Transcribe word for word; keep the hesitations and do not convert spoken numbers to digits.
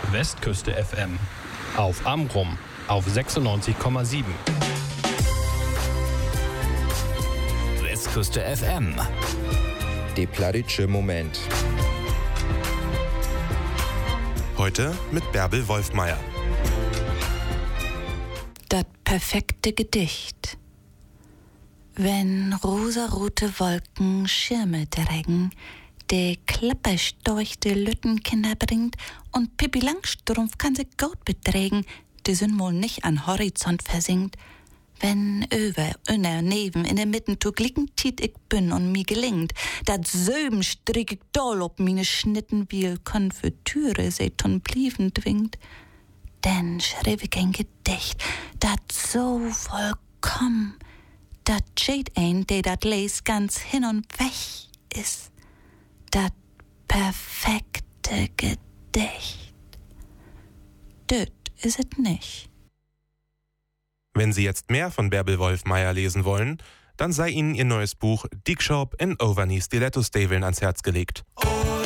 Westküste F M. Auf Amrum auf sechsundneunzig Komma sieben. Westküste F M. Der plattdeutsche Moment. Heute mit Bärbel Wolfmeier. Das perfekte Gedicht. Wenn rosarote Wolken Schirme trägen, der klapperstorchte Lüttenkinder bringt und Pippi Langstrumpf kann sich gut beträgen, die sind wohl nicht an Horizont versinkt. Wenn über, unner, neben, in der Mitten zu glicken, tiet ich bin und mi gelingt, dat Söben strick ich doll ob mine Schnitten wie Konfitüre se ton Blieven dwingt. Denn schrieb ich ein Gedicht, dat so vollkommen, dat steht ein, der dat les ganz hin und weg ist. Dat perfekte Gedicht. Död is it nicht. Wenn Sie jetzt mehr von Bärbel Wolfmeier lesen wollen, dann sei Ihnen ihr neues Buch Dick Shop in Overknee Stiletto Staveln ans Herz gelegt. Oh.